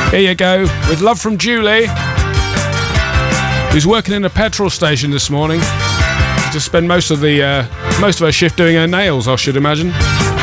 Here you go, with Love from Julie, who's working in a petrol station this morning. To spend most of her shift doing her nails, I should imagine.